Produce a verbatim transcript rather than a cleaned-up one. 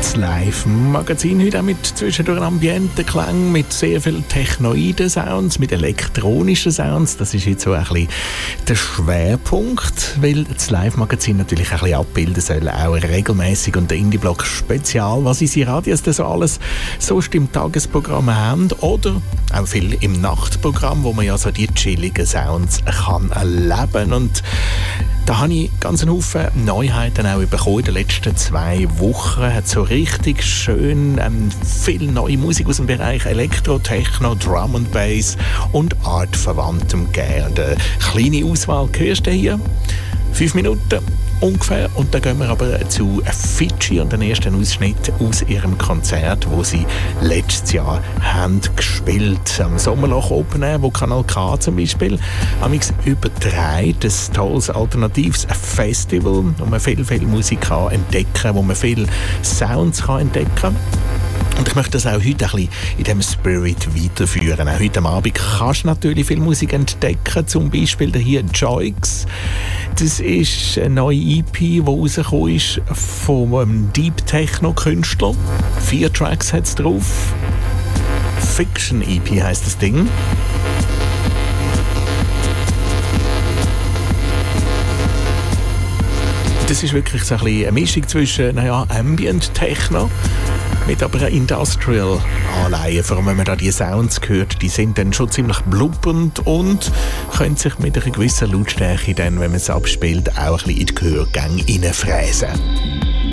das Live-Magazin heute auch mit zwischendurch Ambientenklängen, mit sehr vielen technoiden Sounds, mit elektronischen Sounds. Das ist jetzt so ein bisschen der Schwerpunkt, weil das Live-Magazin natürlich ein bisschen abbilden soll, auch regelmäßig und der Indie-Blog spezial, was unsere Radios das so alles sonst im Tagesprogramm haben oder auch viel im Nachtprogramm, wo man ja so die chilligen Sounds kann erleben. Und da habe ich ganz einen Haufen Neuheiten auch bekommen in den letzten zwei Wochen. Hat so richtig schön ähm, viel neue Musik aus dem Bereich Elektro, Techno, Drum and Bass und Artverwandtem gegeben. Und eine kleine Auswahl hörst du hier. Fünf Minuten ungefähr. Und dann gehen wir aber zu Fidschi und den ersten Ausschnitt aus ihrem Konzert, wo sie letztes Jahr haben gespielt. Am Sommerloch Open Air, wo Kanal K zum Beispiel amigs überträgt. Ein tolles alternatives Festival, wo man viel, viel Musik kann entdecken kann, wo man viel Sounds kann entdecken kann. Und ich möchte das auch heute ein bisschen in diesem Spirit weiterführen. Auch heute Abend kannst du natürlich viel Musik entdecken, zum Beispiel hier Joix. Das ist eine neue E P, die rausgekommen ist von einem Deep Techno-Künstler. Vier Tracks hat es drauf. Fiction E P heisst das Ding. Das ist wirklich so ein bisschen eine Mischung zwischen naja, Ambient Techno mit aber einer Industrial Anleihe. Vor allem, wenn man da die Sounds hört, die sind dann schon ziemlich blubbernd und können sich mit einer gewissen Lautstärke dann, wenn man es abspielt, auch ein bisschen in die Gehörgänge reinfräsen.